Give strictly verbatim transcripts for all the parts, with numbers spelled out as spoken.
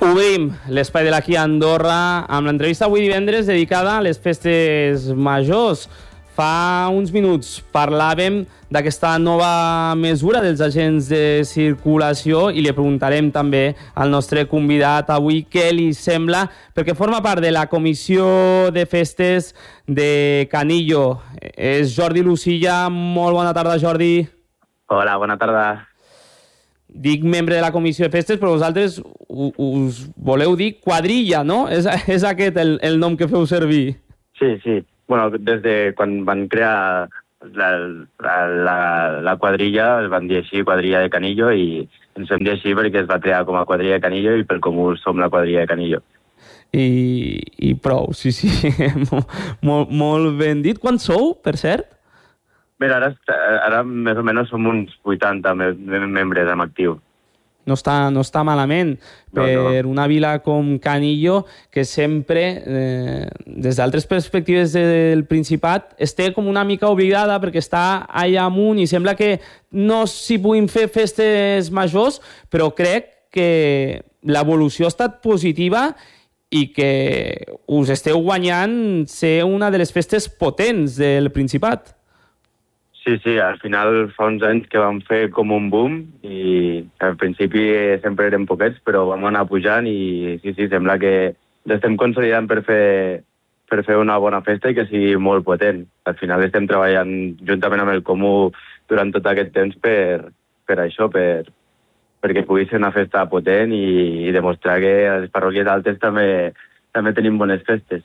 Obrim l'espai de l'Aquí a Andorra amb l'entrevista avui divendres dedicada a les festes majors. Fa uns minuts parlàvem d'aquesta nova mesura dels agents de circulació i li preguntarem també al nostre convidat avui què li sembla, perquè forma part de la Comissió de Festes de Canillo. És Jordi Lucilla. Molt bona tarda, Jordi. Hola, bona tarda. Dic membre de la Comissió de Festes, però vosaltres us voleu dir quadrilla, no? És, és aquest el, el nom que feu servir. Sí, sí. Bueno, des de quan van crear la, la, la, la quadrilla, es van dir així, quadrilla de Canillo, i ens vam dir així perquè es va crear com a quadrilla de Canillo i per comú som la quadrilla de Canillo. I, i prou, sí, sí. molt, molt ben dit. Quants sou, per cert? Mira, ara, ara més o menys som uns vuitanta membres en actiu. No està, no està malament per no, no. Una vila com Canillo, que sempre, eh, des d'altres perspectives del Principat, es té com una mica oblidada perquè està allà amunt i sembla que no s'hi puguin fer festes majors, però crec que l'evolució ha estat positiva i que us esteu guanyant ser una de les festes potents del Principat. Sí, sí, al final fa uns anys que vam fer com un boom i al principi sempre érem poquets, però vam anar pujant i sí, sí, sembla que l'estem consolidant per fer, per fer una bona festa i que sigui molt potent. Al final estem treballant juntament amb el Comú durant tot aquest temps per, per això, per, perquè pugui ser una festa potent i, i demostrar que a les parròquies altes també, també tenim bones festes.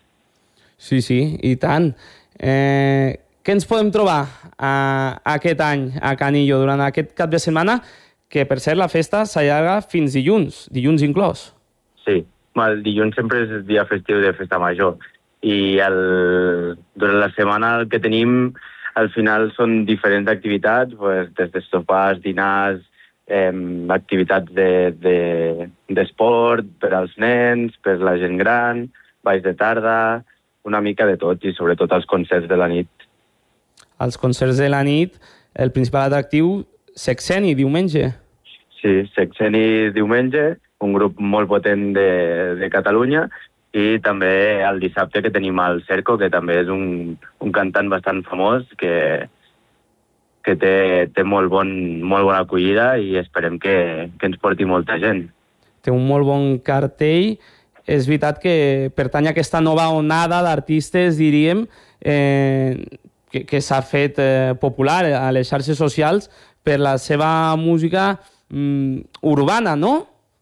Sí, sí, i tant. Eh... Què ens podem trobar uh, aquest any a Canillo durant aquest cap de setmana, que per cert la festa s'allarga fins dilluns, dilluns inclòs? Sí, el dilluns sempre és el dia festiu de festa major i el, durant la setmana el que tenim al final són diferents activitats, pues, des de sopars, dinars, eh, activitats d'esport de, de, per als nens, per la gent gran, balls de tarda, una mica de tot i sobretot els concerts de la nit. Els concerts de la nit, el principal atractiu, Sexeni, diumenge. Sí, Sexeni diumenge, un grup molt potent de, de Catalunya, i també el dissabte que tenim el Cerco, que també és un, un cantant bastant famós, que, que té, té molt, bon, molt bona acollida i esperem que, que ens porti molta gent. Té un molt bon cartell. És veritat que pertany a aquesta nova onada d'artistes, diríem, eh, que, que s'ha fet eh, popular a les xarxes socials per la seva música mm, urbana, no?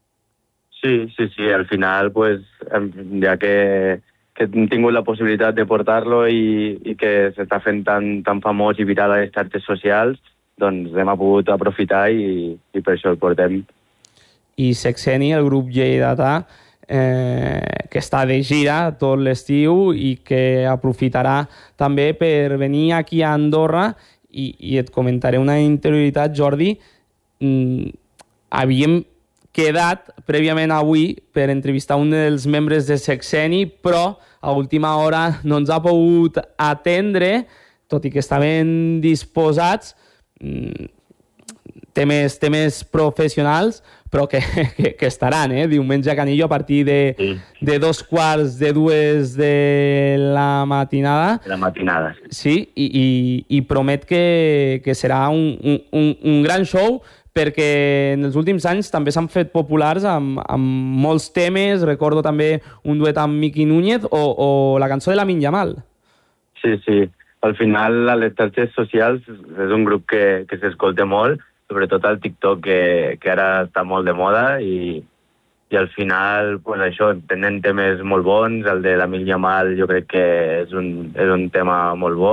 Sí, sí, sí. Al final, pues, ja que, que hem tingut la possibilitat de portar-lo i, i que s'està fent tan, tan famós i viral a les xarxes socials, doncs hem pogut aprofitar i, i per això el portem. I Sexeni, el grup lleidatà, Eh, que està de gira tot l'estiu i que aprofitarà també per venir aquí a Andorra i, i et comentaré una interioritat, Jordi. Mm, havíem quedat prèviament avui per entrevistar un dels membres de Sexeni, però a última hora no ens ha pogut atendre, tot i que estaven disposats. Mm, temes, temes professionals, però que, que, que estaran, eh? Diumenge a Canillo a partir de, sí. de dos quarts de dues de la matinada. De la matinada. Sí, i, i, i promet que, que serà un, un, un gran show, perquè en els últims anys també s'han fet populars amb, amb molts temes. Recordo també un duet amb Miqui Núñez o, o la cançó de Lamine Yamal. Sí, sí. Al final, a les xarxes socials és un grup que, que s'escolta molt, sobretot al TikTok, que, que ara està molt de moda, i, i al final, pues això, tenen temes molt bons. El de Lamine Yamal jo crec que és un, és un tema molt bo,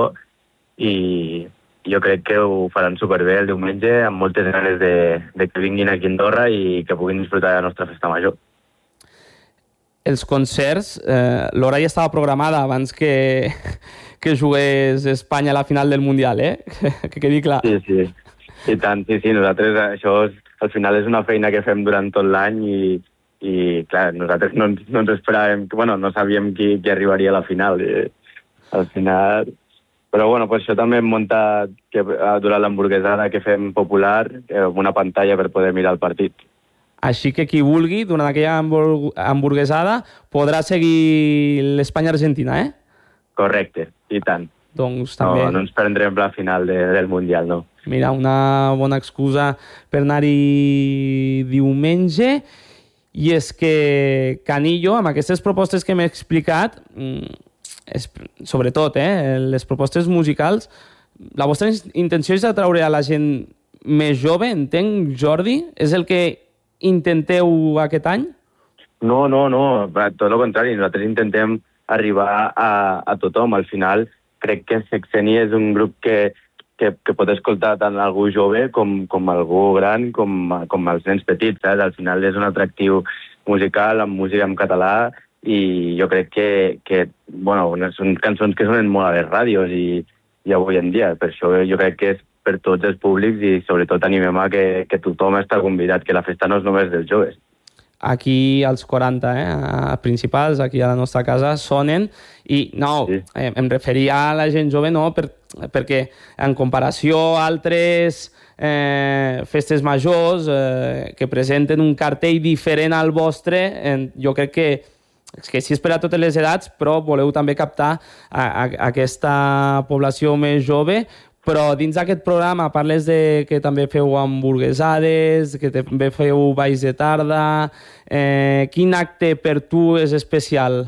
i jo crec que ho faran superbé el diumenge, amb moltes ganes de, de que vinguin aquí a Andorra i que puguin disfrutar de la nostra festa major. Els concerts, eh, l'hora ja estava programada abans que, que jugués Espanya a la final del Mundial, eh? Que quedi clar. Sí, sí. I tant, sí, sí, nosaltres això és, al final és una feina que fem durant tot l'any i, i clar, nosaltres no, no ens esperàvem, bueno, no sabíem qui, qui arribaria a la final. I, al final... Però bueno, pues això també hem muntat que, durant l'hamburguesada que fem popular, eh, una pantalla per poder mirar el partit. Així que qui vulgui, durant aquella hambur hamburguesada, podrà seguir l'Espanya-Argentina, eh? Correcte, i tant. Doncs també... No, no ens prendrem la final de, del Mundial, no. Mira, una bona excusa per anar-hi diumenge. I és que Canillo, amb aquestes propostes que m'he explicat, és, sobretot eh, les propostes musicals, la vostra intenció és atraure a la gent més jove, entenc, Jordi? És el que intenteu aquest any? No, no, no, tot el contrari. Nosaltres intentem arribar a, a tothom. Al final, crec que Sexeni és un grup que, que, que pot escoltar tant algú jove com, com algú gran, com, com els nens petits. Eh? Al final és un atractiu musical, amb música en català, i jo crec que, que bueno, són cançons que sonen molt a les ràdios i, i avui en dia. Per això jo crec que és per tots els públics i sobretot animem a que, que tothom està convidat, que la festa no és només dels joves. Aquí als quaranta, eh, principals, aquí a la nostra casa, sonen, i no, sí. eh, em referia a la gent jove, no, per, perquè en comparació a altres eh, festes majors eh, que presenten un cartell diferent al vostre, eh, jo crec que que sí és per a totes les edats, però voleu també captar a, a, a aquesta població més jove. Però dins d'aquest programa parles de que també feu hamburguesades, que també feu balls de tarda. Eh, quin acte per tu és especial?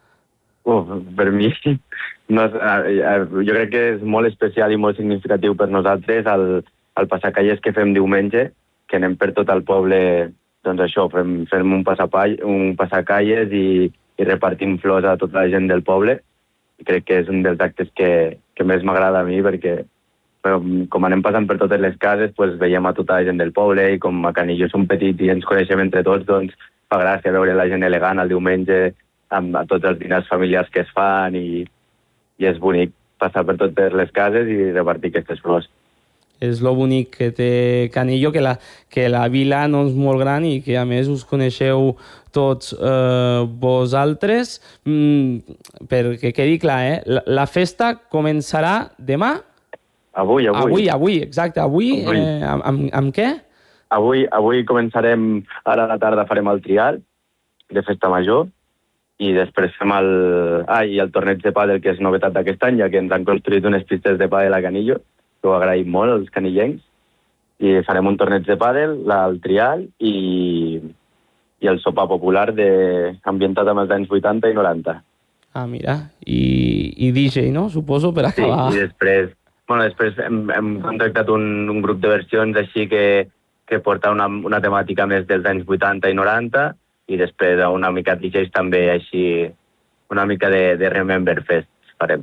Uf, per mi, no, jo crec que és molt especial i molt significatiu per nosaltres el, el passacalles que fem diumenge, que anem per tot el poble, doncs això, fem, fem un, un passacalles i, i repartim flors a tota la gent del poble. I crec que és un dels actes que, que més m'agrada a mi, perquè però, com anem passant per totes les cases, pues, veiem a tota la gent del poble, i com a Canillo som petits i ens coneixem entre tots, doncs fa gràcia veure la gent elegant el diumenge amb tots els dinars familiars que es fan, i, i és bonic passar per totes les cases i repartir aquestes flors. És lo bonic que té Canillo, que la, que la vila no és molt gran i que a més us coneixeu tots eh, vosaltres. Mm, perquè quedi clar, eh? La, la festa començarà demà? Avui, avui. Avui, avui, exacte. Avui, avui. Eh, amb, amb, amb què? Avui, avui començarem, ara a la tarda farem el trial de festa major, i després fem el, ah, i el torneig de pàdel, que és novetat d'aquest any, ja que ens han construït unes pistes de pàdel a Canillo, que ho agraïm molt, els canillencs, i farem un torneig de pàdel, la, el trial, i, i el sopar popular de, ambientat amb els anys vuitanta i noranta. Ah, mira, i, i D J, no? Suposo, per acabar. Sí, i després, bueno, després hem, hem contractat un, un grup de versions així que, que porta una, una temàtica més dels anys vuitanta i noranta, i després una mica D Js també així, una mica de, de Remember Fest farem.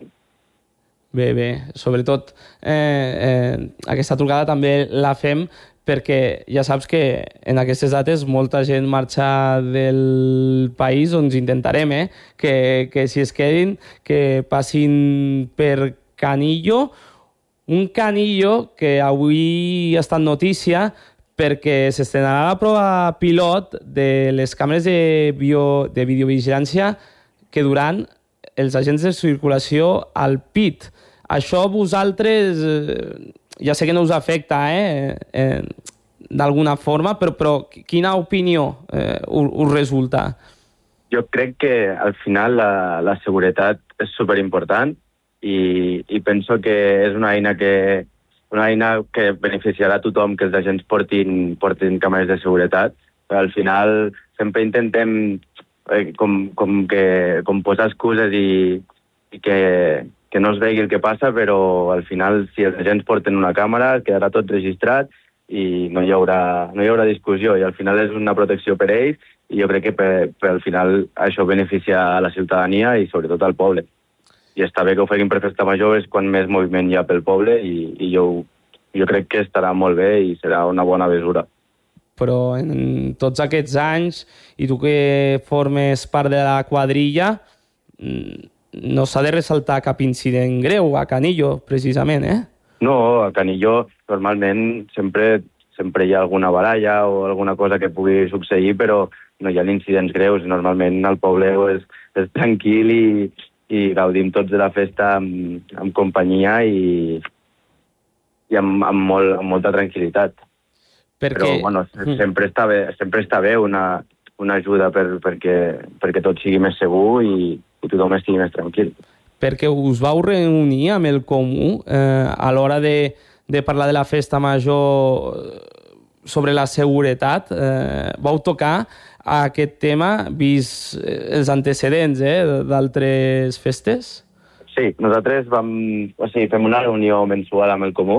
Bé, bé, sobretot eh, eh, aquesta trucada també la fem perquè ja saps que en aquestes dates molta gent marxa del país, doncs intentarem eh, que, que si es quedin, que passin per Canillo, un Canillo que avui ha estat notícia perquè s'estrenarà la prova pilot de les càmeres de, bio, de videovigilància que duran els agents de circulació al P I T. Això a vosaltres, eh, ja sé que no us afecta eh, eh, d'alguna forma, però, però quina opinió eh, us, us resulta? Jo crec que al final la, la seguretat és superimportant i, i penso que és una eina que, una eina que beneficiarà a tothom que els agents portin, portin càmeres de seguretat. Però al final sempre intentem eh, com, com, que, com posar excuses i, i que, que no es vegi el que passa, però al final si els agents porten una càmera quedarà tot registrat i no hi haurà, no hi haurà discussió, i al final és una protecció per ells, i jo crec que per, per al final això beneficia a la ciutadania i sobretot al poble. I està bé que ho facin per festa major, és quan més moviment hi ha pel poble, i, i jo, jo crec que estarà molt bé i serà una bona mesura. Però en tots aquests anys, i tu que formes part de la quadrilla, no s'ha de ressaltar cap incident greu a Canillo, precisament, eh? No, a Canillo normalment sempre, sempre hi ha alguna baralla o alguna cosa que pugui succeir, però no hi ha incidents greus. Normalment el poble és, és tranquil i, i gaudim tots de la festa amb, amb companyia i, i amb, amb, molt, amb molta tranquil·litat. Perquè... Però, bueno, sempre està bé, sempre està bé una, una ajuda per, perquè, perquè tot sigui més segur i, i tothom estigui més tranquil. Perquè us vau reunir amb el Comú eh, a l'hora de, de parlar de la festa major sobre la seguretat. Eh, vau tocar aquest tema vist els antecedents eh, d'altres festes? Sí, nosaltres vam, o sigui, fem una reunió mensual amb el Comú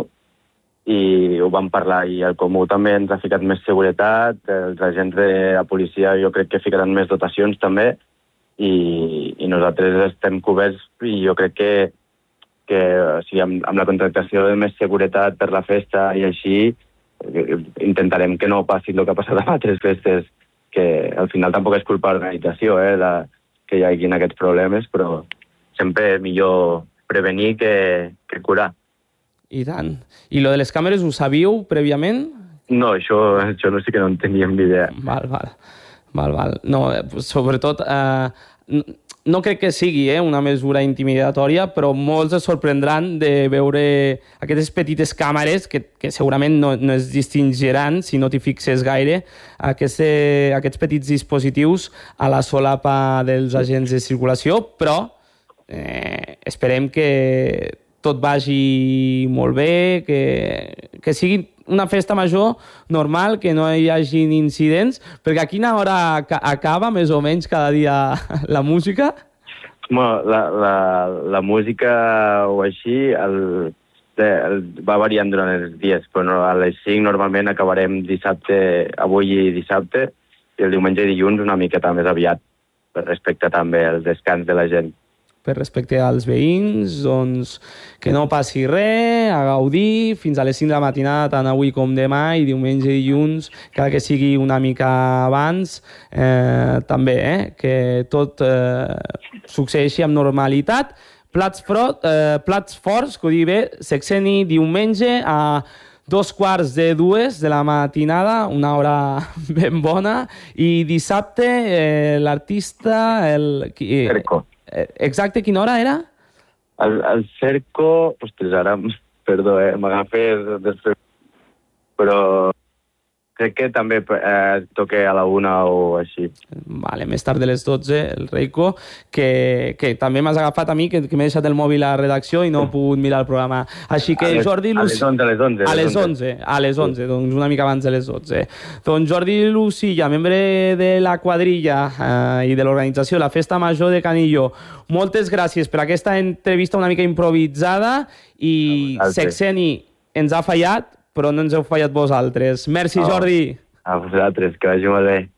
i ho vam parlar, i el Comú també ens ha ficat més seguretat, els agents de la policia jo crec que ficaran més dotacions també, i, i nosaltres estem coberts, i jo crec que, que o sigui, amb, amb la contractació de més seguretat per la festa i així, intentarem que no passi el que ha passat amb altres festes, que al final tampoc és culpa de l'organització, eh, la, que hi hagi aquests problemes, però sempre és millor prevenir que, que curar. I tant. I lo de les càmeres ho sabíeu prèviament? No, això, això no sé que no en teníem ni idea. Val, val. Val, val. No, sobretot, eh, no crec que sigui eh, una mesura intimidatòria, però molts es sorprendran de veure aquestes petites càmeres que, que segurament no, no es distingiran si no t'hi fixes gaire, aquests, aquests petits dispositius a la solapa dels agents de circulació, però eh, esperem que tot vagi molt bé, que, que sigui una festa major normal, que no hi hagi incidents, perquè a quina hora acaba més o menys cada dia la música? Bueno, la, la, la música o així el, el, va variant durant els dies, però no, a les cinc normalment acabarem dissabte, avui i dissabte, i el diumenge i dilluns una miqueta més aviat, per respecte també al descans de la gent. Per respecte als veïns, doncs, que no passi res, a gaudir fins a les cinc de la matinada, tant avui com demà, i diumenge i dilluns, cal que sigui una mica abans, eh, també, eh, que tot eh, succeeixi amb normalitat. Plats, frot, eh, plats forts, que ho digui bé, Sexeni diumenge a dos quarts de dues de la matinada, una hora ben bona, i dissabte eh, l'artista... El, eh, Cerco. Exacte, quina hora era? El, el Cerco... Ostres, ara, perdó, eh, m'agafes després... Però crec que també eh, toque a la una o així. Vale, més tard de les dotze, el Reiko, que, que també m'has agafat a mi, que, que m'he deixat el mòbil a la redacció i no he pogut mirar el programa. Així que, a les, Jordi... Luci... A les onze, a les onze. A les onze, a les onze, sí. Doncs una mica abans de les dotze. Doncs Jordi Lucilla, membre de la quadrilla eh, i de l'organització La Festa Major de Canillo, moltes gràcies per aquesta entrevista una mica improvisada, i Sexeni ens ha fallat, però no ens heu fallat vosaltres. Merci, oh, Jordi. A vosaltres, que vagi molt bé.